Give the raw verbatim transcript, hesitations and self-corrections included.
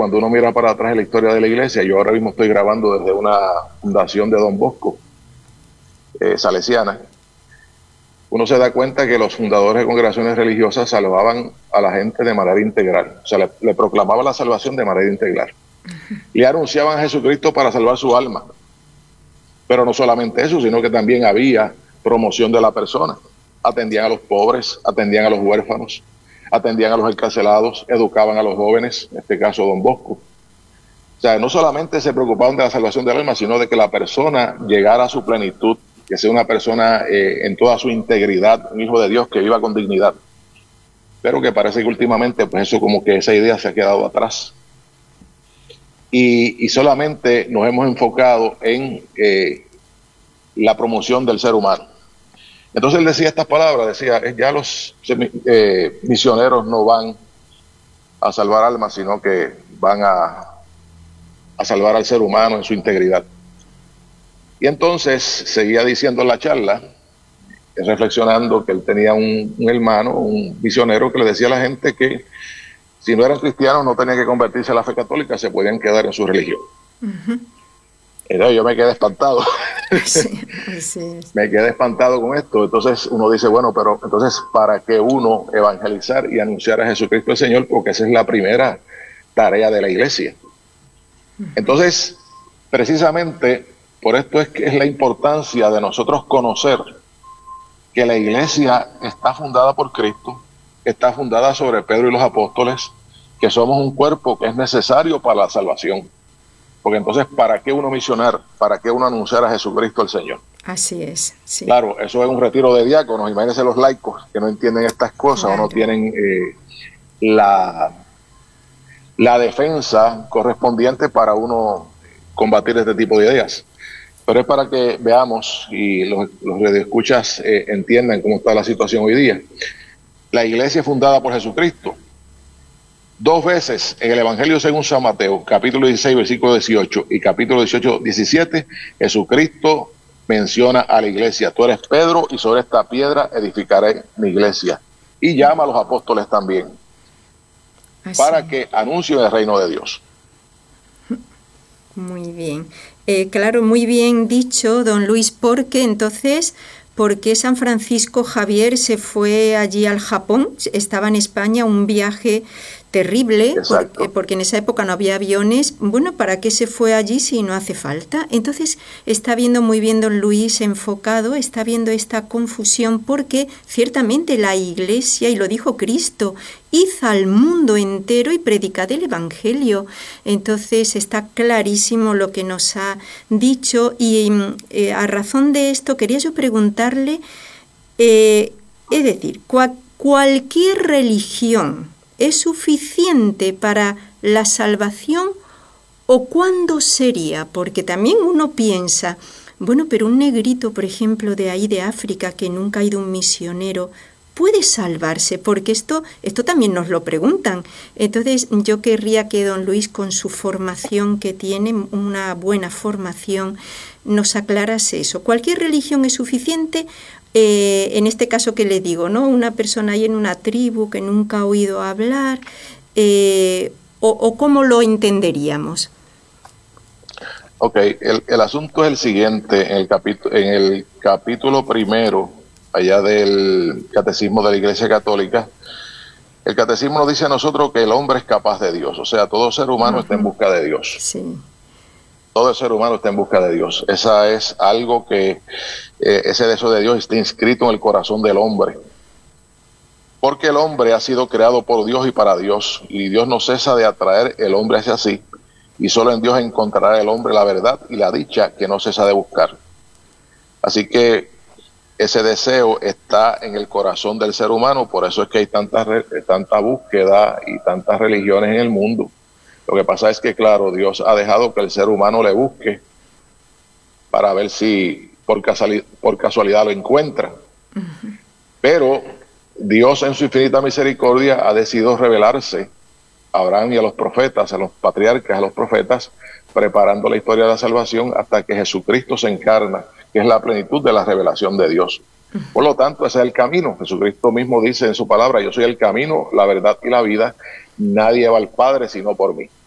cuando uno mira para atrás en la historia de la iglesia, yo ahora mismo estoy grabando desde una fundación de Don Bosco, eh, salesiana, uno se da cuenta que los fundadores de congregaciones religiosas salvaban a la gente de manera integral, o sea, le, le proclamaban la salvación de manera integral. Uh-huh. Le anunciaban a Jesucristo para salvar su alma. Pero no solamente eso, sino que también había promoción de la persona. Atendían a los pobres, atendían a los huérfanos, atendían a los encarcelados, educaban a los jóvenes, en este caso Don Bosco. O sea, no solamente se preocupaban de la salvación del alma, sino de que la persona llegara a su plenitud, que sea una persona eh, en toda su integridad, un hijo de Dios que viva con dignidad. Pero que parece que últimamente, pues eso como que esa idea se ha quedado atrás. Y, y solamente nos hemos enfocado en eh, la promoción del ser humano. Entonces él decía estas palabras, decía, ya los eh, misioneros no van a salvar almas, sino que van a, a salvar al ser humano en su integridad. Y entonces seguía diciendo en la charla, reflexionando que él tenía un, un hermano, un misionero, que le decía a la gente que si no eran cristianos no tenían que convertirse a la fe católica, se podían quedar en su religión. Uh-huh. Entonces yo me quedé espantado. Sí, sí. Me quedé espantado con esto. Entonces uno dice, bueno, pero entonces ¿para qué uno evangelizar y anunciar a Jesucristo el Señor? Porque esa es la primera tarea de la iglesia. Uh-huh. Entonces, precisamente por esto es que es la importancia de nosotros conocer que la iglesia está fundada por Cristo, está fundada sobre Pedro y los apóstoles, que somos un cuerpo que es necesario para la salvación. Porque entonces, ¿para qué uno misionar? ¿Para qué uno anunciar a Jesucristo el Señor? Así es, sí. Claro, eso es un retiro de diáconos. Imagínense los laicos que no entienden estas cosas, claro, o no tienen eh, la, la defensa correspondiente para uno combatir este tipo de ideas. Pero es para que veamos y los, los radioescuchas eh, entiendan cómo está la situación hoy día. La iglesia es fundada por Jesucristo. Dos veces en el Evangelio según San Mateo, capítulo dieciséis, versículo dieciocho y capítulo dieciocho, diecisiete, Jesucristo menciona a la iglesia. Tú eres Pedro y sobre esta piedra edificaré mi iglesia. Y llama a los apóstoles también. Así. Para que anuncien el reino de Dios. Muy bien. Eh, claro, muy bien dicho, don Luis, porque entonces, ¿por qué San Francisco Javier se fue allí al Japón? Estaba en España, un viaje terrible, porque, porque en esa época no había aviones. Bueno, ¿para qué se fue allí si no hace falta? Entonces está viendo muy bien don Luis enfocado, está viendo esta confusión, porque ciertamente la Iglesia, y lo dijo Cristo, id al mundo entero y predicad el Evangelio. Entonces está clarísimo lo que nos ha dicho, y eh, a razón de esto quería yo preguntarle, eh, es decir, cua- cualquier religión ¿es suficiente para la salvación o cuándo sería? Porque también uno piensa, bueno, pero un negrito, por ejemplo, de ahí de África, que nunca ha ido un misionero, ¿puede salvarse? Porque esto, esto también nos lo preguntan. Entonces yo querría que don Luis, con su formación que tiene, una buena formación, nos aclarase eso. ¿Cualquier religión es suficiente? Eh, en este caso que le digo, ¿no? Una persona ahí en una tribu que nunca ha oído hablar, eh, o, o ¿cómo lo entenderíamos? Ok, el, el asunto es el siguiente, en el, capítulo, en el capítulo primero, allá del Catecismo de la Iglesia Católica, el Catecismo nos dice a nosotros que el hombre es capaz de Dios, o sea, todo ser humano uh-huh. está en busca de Dios. Sí. Todo el ser humano está en busca de Dios. Esa es algo que, eh, ese deseo de Dios está inscrito en el corazón del hombre. Porque el hombre ha sido creado por Dios y para Dios. Y Dios no cesa de atraer el hombre hacia sí. Y solo en Dios encontrará el hombre la verdad y la dicha que no cesa de buscar. Así que ese deseo está en el corazón del ser humano. Por eso es que hay tanta, tanta búsqueda y tantas religiones en el mundo. Lo que pasa es que, claro, Dios ha dejado que el ser humano le busque para ver si por casualidad, por casualidad lo encuentra. Uh-huh. Pero Dios en su infinita misericordia ha decidido revelarse a Abraham y a los profetas, a los patriarcas, a los profetas, preparando la historia de la salvación hasta que Jesucristo se encarna, que es la plenitud de la revelación de Dios. Uh-huh. Por lo tanto, ese es el camino. Jesucristo mismo dice en su palabra, yo soy el camino, la verdad y la vida. Nadie va al Padre sino por mí.